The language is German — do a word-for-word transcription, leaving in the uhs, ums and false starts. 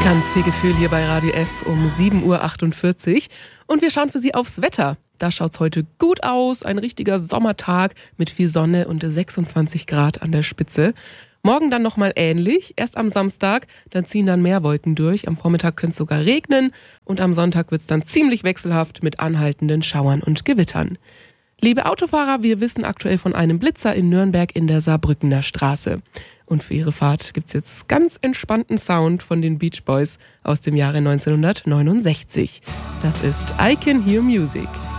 Ganz viel Gefühl hier bei Radio F um sieben Uhr achtundvierzig. Und wir schauen für Sie aufs Wetter. Da schaut's heute gut aus. Ein richtiger Sommertag mit viel Sonne und sechsundzwanzig Grad an der Spitze. Morgen dann nochmal ähnlich. Erst am Samstag, dann ziehen dann mehr Wolken durch. Am Vormittag könnte es sogar regnen. Und am Sonntag wird's dann ziemlich wechselhaft mit anhaltenden Schauern und Gewittern. Liebe Autofahrer, wir wissen aktuell von einem Blitzer in Nürnberg in der Saarbrückener Straße. Und für Ihre Fahrt gibt's jetzt ganz entspannten Sound von den Beach Boys aus dem Jahre neunzehnhundertneunundsechzig. Das ist I Can Hear Music.